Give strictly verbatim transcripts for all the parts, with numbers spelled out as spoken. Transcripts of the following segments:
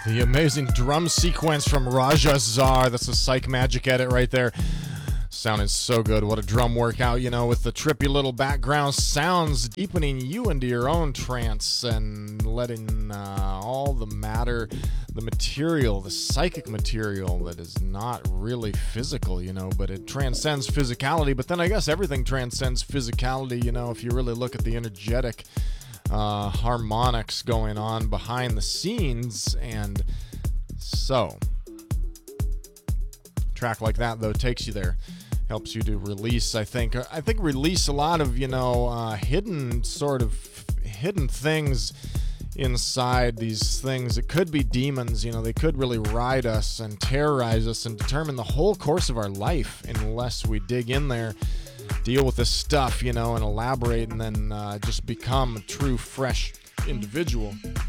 The amazing drum sequence from Raja Zar. That's a Psych Magic edit right there. Sounding so good. What a drum workout, you know, with the trippy little background sounds, deepening you into your own trance and letting uh, all the matter, the material, the psychic material that is not really physical, you know, but it transcends physicality. But then I guess everything transcends physicality, you know, if you really look at the energetic uh, harmonics going on behind the scenes. And so, a track like that, though, takes you there. Helps you to release, I think. I think release a lot of, you know, uh, hidden sort of hidden things inside these things. It could be demons, you know, they could really ride us and terrorize us and determine the whole course of our life unless we dig in there, deal with this stuff, you know, and elaborate and then uh, just become a true, fresh individual.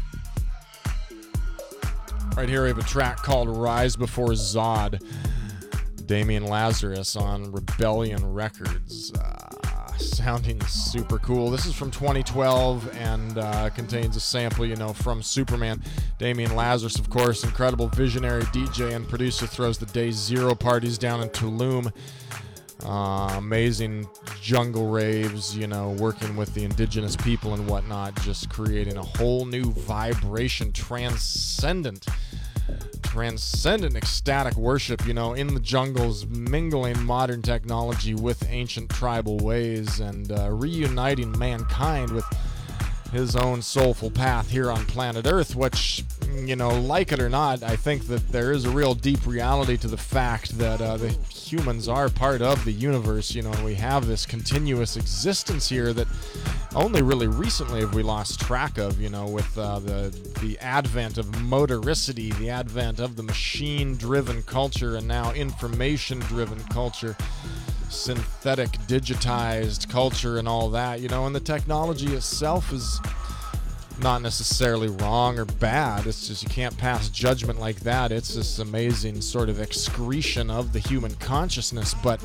Right here we have a track called Rise Before Zod. Damian Lazarus on Rebellion Records, uh, sounding super cool. This is from twenty twelve and uh, contains a sample, you know, from Superman. Damian Lazarus, of course, incredible visionary D J and producer, throws the Day Zero parties down in Tulum. Uh, amazing jungle raves, you know, working with the indigenous people and whatnot, just creating a whole new vibration, transcendent transcendent ecstatic worship, you know, in the jungles, mingling modern technology with ancient tribal ways and uh, reuniting mankind with his own soulful path here on planet Earth, which, you know, like it or not, I think that there is a real deep reality to the fact that uh, the humans are part of the universe, you know, and we have this continuous existence here that only really recently have we lost track of, you know, with uh, the the advent of motoricity, the advent of the machine-driven culture, and now information-driven culture, synthetic, digitized culture, and all that, you know, and the technology itself is not necessarily wrong or bad. It's just you can't pass judgment like that. It's this amazing sort of excretion of the human consciousness, but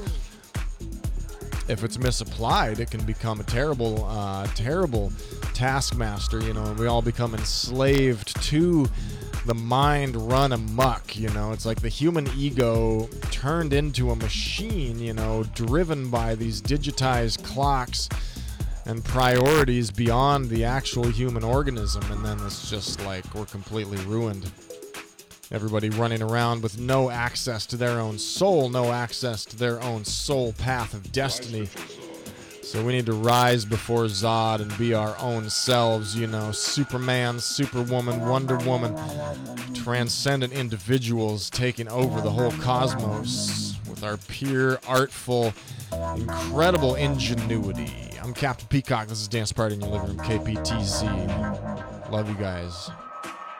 if it's misapplied, it can become a terrible, uh, terrible taskmaster, you know, and we all become enslaved to the mind run amok, you know. It's like the human ego turned into a machine, you know, driven by these digitized clocks and priorities beyond the actual human organism, and then it's just like we're completely ruined. Everybody running around with no access to their own soul, no access to their own soul path of destiny. So we need to rise before Zod and be our own selves, you know, Superman, Superwoman, Wonder Woman, transcendent individuals taking over the whole cosmos with our pure, artful, incredible ingenuity. I'm Captain Peacock, this is Dance Party in your living room, K P T Z. Love you guys.